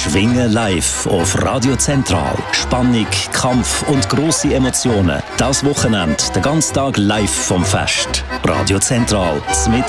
Schwingen live auf Radio Zentral. Spannung, Kampf und grosse Emotionen. Das Wochenende, den ganzen Tag live vom Fest. Radio Zentral,